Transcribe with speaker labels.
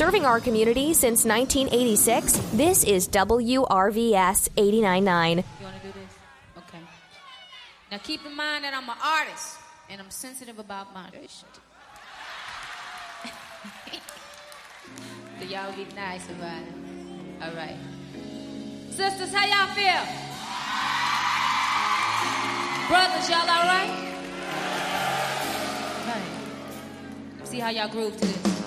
Speaker 1: Serving our community since 1986, this is WRVS 89.9.
Speaker 2: You want to do this? Okay. Now keep in mind that I'm an artist, and I'm sensitive about my shit. So y'all be nice about it. All right. Sisters, how y'all feel? Brothers, y'all all right? Right. See how y'all groove to this.